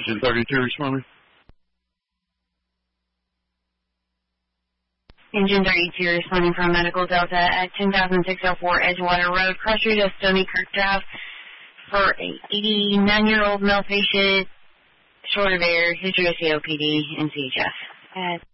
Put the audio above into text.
Engine 32 responding. Engine 32 responding from Medical Delta at 10,604 Edgewater Road, cross street of Stony Creek Drive for a 89-year-old male patient, short of air, history of COPD and CHF.